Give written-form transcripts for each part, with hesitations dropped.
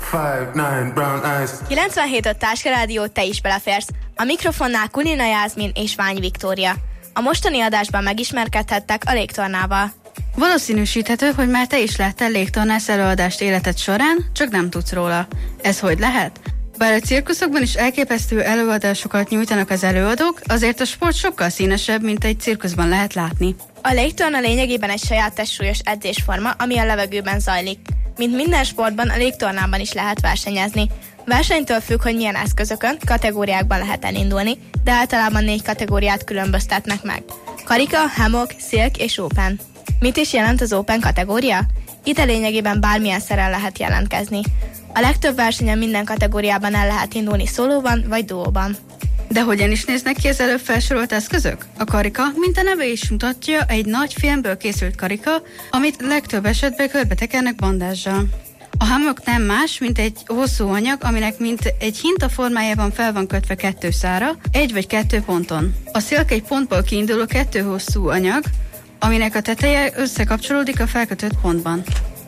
5'9" brown eyes. 97.5 Táskarádió, te is beleférsz. A mikrofonnál Kulina Jászmin és Vány Viktória. A mostani adásban megismerkedhettek a légtornával. Valószínűsíthető, hogy már te is láttál légtornász előadást életed során, csak nem tudsz róla. Ez hogy lehet? Bár a cirkuszokban is elképesztő előadásokat nyújtanak az előadók, azért a sport sokkal színesebb, mint egy cirkuszban lehet látni. A légtorna lényegében egy saját testsúlyos edzésforma, ami a levegőben zajlik. Mint minden sportban, a légtornában is lehet versenyezni. Versenytől függ, hogy milyen eszközökön, kategóriákban lehet elindulni, de általában 4 kategóriát különböztetnek meg. Karika, hammock, silk és open. Mit is jelent az open kategória? Itt lényegében bármilyen szeren lehet jelentkezni. A legtöbb versenyen minden kategóriában el lehet indulni szólóban vagy duóban. De hogyan is néznek ki az előbb felsorolt eszközök? A karika, mint a neve is mutatja, egy nagy filmből készült karika, amit legtöbb esetben körbetekernek bandázsal. A hammock nem más, mint egy hosszú anyag, aminek mint egy hinta formájában fel van kötve 2 szára, 1 vagy 2 ponton. A silk egy pontból kiinduló 2 hosszú anyag, aminek a teteje összekapcsolódik a felkötött pontban.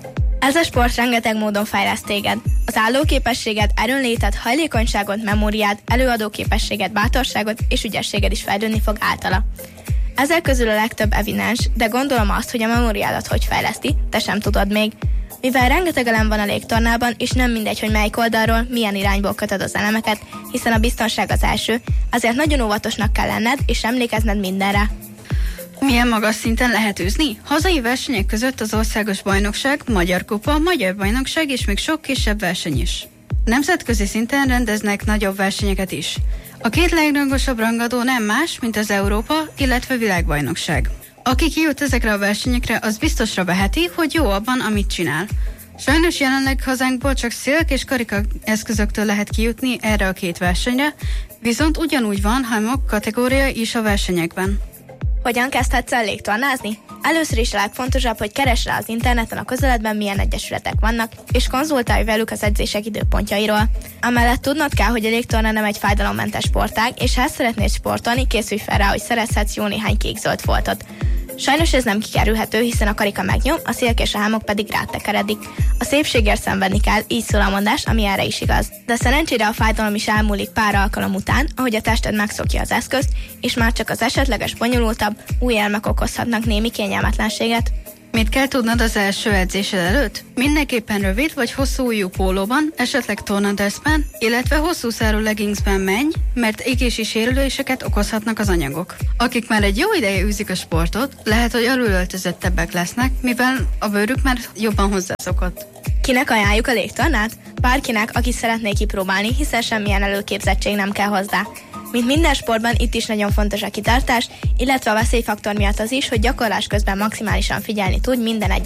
Ez a sport rengeteg módon fejleszt téged. Az állóképességed, erőnléted, hajlékonyságot, memóriád, előadóképességed, bátorságot és ügyességed is fejlődni fog általa. Ezek közül a legtöbb evidens, de gondolom azt, hogy a memóriádat hogy fejleszti, te sem tudod még. Mivel rengeteg elem van a légtornában, és nem mindegy, hogy melyik oldalról, milyen irányból kötöd az elemeket, hiszen a biztonság az első, azért nagyon óvatosnak kell lenned, és emlékezned mindenre. Milyen magas szinten lehet űzni? Hazai versenyek között az országos bajnokság, magyar kupa, magyar bajnokság és még sok kisebb verseny is. Nemzetközi szinten rendeznek nagyobb versenyeket is. A 2 legrangosabb rangadó nem más, mint az Európa, illetve világbajnokság. Aki kijut ezekre a versenyekre, az biztosra veheti, hogy jó abban, amit csinál. Sajnos jelenleg hazánkból csak silk és karika eszközöktől lehet kijutni erre a 2 versenyre, viszont ugyanúgy van hammock kategória is a versenyekben. Hogyan kezdhetsz el légtornázni? Először is a legfontosabb, hogy keresd rá az interneten a közeledben milyen egyesületek vannak, és konzultálj velük az edzések időpontjairól. Amellett tudnod kell, hogy a légtorna nem egy fájdalommentes sportág, és ha szeretnéd sportolni, készülj fel rá, hogy szerezhetsz jó néhány kék-zöld foltot. Sajnos ez nem kikerülhető, hiszen a karika megnyom, a silk és a hammock pedig rátekeredik. A szépségért szenvedni kell, így szól a mondás, ami erre is igaz. De szerencsére a fájdalom is elmúlik pár alkalom után, ahogy a tested megszokja az eszközt, és már csak az esetleges bonyolultabb, új elmek okozhatnak némi kényelmetlenséget. Mit kell tudnod az első edzésed előtt? Mindenképpen rövid vagy hosszú ujjú pólóban, esetleg tornadressben, illetve hosszú szárú leggingsben menj, mert égési sérüléseket okozhatnak az anyagok. Akik már egy jó ideje űzik a sportot, lehet, hogy alulöltözettebbek lesznek, mivel a bőrük már jobban hozzászokott. Kinek ajánljuk a légtornát? Bárkinek, aki szeretné kipróbálni, hiszen semmilyen előképzettség nem kell hozzá. Mint minden sportban, itt is nagyon fontos a kitartás, illetve a veszélyfaktor miatt az is, hogy gyakorlás közben maximálisan figyelni tudj minden egyes